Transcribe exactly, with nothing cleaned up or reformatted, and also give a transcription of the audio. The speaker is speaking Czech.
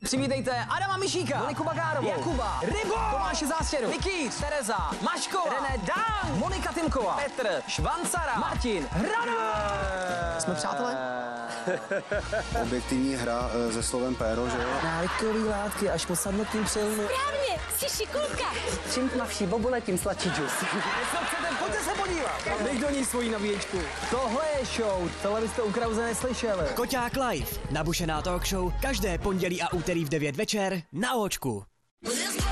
Přivítejte Adama Mišíka, Moniku Bagárovou, Jakuba, Rybo, Tomáše Zástěru, Nikýř, Tereza, Maškova, René Dan, Monika Timková, Petr, Švancara, Martin, Hrana. Jsme přátelé? Objektivní hra se slovem péro, že jo? Návykový látky až po samotným přilnu. Správně, jsi šikulka. Čím tmavší bobule, tím sladší džus. Co chcete, pojďte se podívat. Dej do ní svoji nabíječku. Tohle je show, tohle byste u Krause neslyšeli. Koťák live, nabušená talk show, každé pondělí a úterý v devět večer na Óčku.